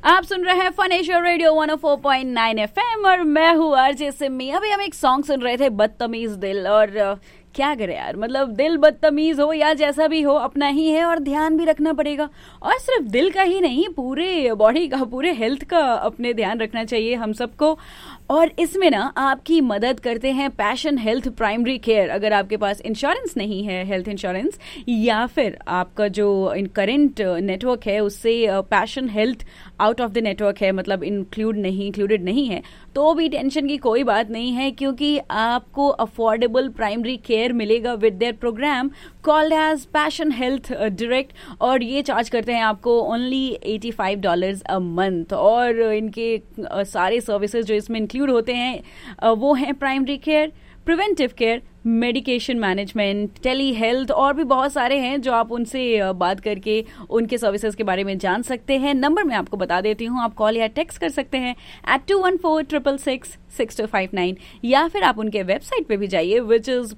आप सुन रहे हैं फन एशिया रेडियो 104.9 एफएम और मैं हूँ आरजे सिम्मी। अभी हम एक सॉन्ग सुन रहे थे बदतमीज दिल, और क्या करे यार, मतलब दिल बदतमीज हो या जैसा भी हो अपना ही है और ध्यान भी रखना पड़ेगा। और सिर्फ दिल का ही नहीं, पूरे बॉडी का, पूरे हेल्थ का अपने ध्यान रखना चाहिए हम सबको। और इसमें ना आपकी मदद करते हैं पैशन हेल्थ प्राइमरी केयर। अगर आपके पास इंश्योरेंस नहीं है, हेल्थ इंश्योरेंस, या फिर आपका जो करंट नेटवर्क है उससे passion health out of the network है, मतलब इंक्लूडेड नहीं है, तो भी टेंशन की कोई बात नहीं है, क्योंकि आपको अफोर्डेबल प्राइमरी केयर मिलेगा with their programme called as passion health direct. और ये चार्ज करते हैं आपको ओनली $85 अ मंथ। और इनके सारे सर्विसेज जो इसमें इंक्लूड होते हैं वो हैं primary care, preventive care, medication management, tele health, और भी बहुत सारे हैं जो आप उनसे बात करके उनके सर्विसेज के बारे में जान सकते हैं। नंबर मैं आपको बता देती हूँ, आप कॉल या टेक्स्ट कर सकते हैं at 214-666-6259, या फिर आप उनके वेबसाइट पे भी जाइए विच इज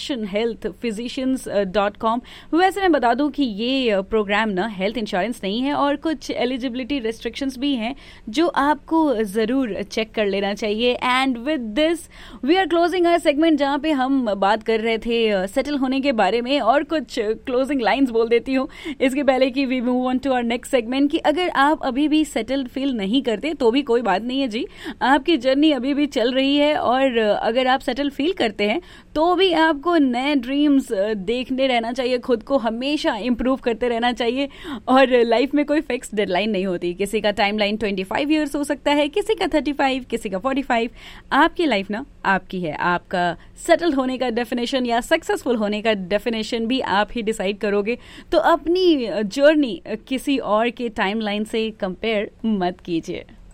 passionhealthphysicians.com। वैसे मैं बता दूं कि ये प्रोग्राम ना हेल्थ इंश्योरेंस नहीं है और कुछ एलिजिबिलिटी रिस्ट्रिक्शंस भी हैं जो आपको जरूर चेक कर लेना चाहिए। And with this we are closing our segment, जहाँ पे हम बात कर रहे थे सेटल होने के बारे में, और कुछ क्लोजिंग लाइंस बोल देती हूँ इसके पहले कि we move on to our next segment. कि अगर आप अभी भी सेटल्ड फील नहीं करते तो भी कोई बात नहीं है जी, आपकी जर्नी अभी भी चल रही है। और अगर आप सेटल फील करते हैं तो भी आपको नए ड्रीम्स देखने रहना चाहिए, खुद को हमेशा इंप्रूव करते रहना चाहिए। और लाइफ में कोई फिक्स डेडलाइन नहीं होती, किसी का टाइमलाइन 25 ईयर्स हो सकता है, किसी का 35, किसी का 45। आपकी लाइफ ना आपकी है, आपका सेटल होने का डेफिनेशन या सक्सेसफुल होने का डेफिनेशन भी आप ही डिसाइड करोगे। तो अपनी जर्नी किसी और के टाइमलाइन से कंपेयर मत कीजिए।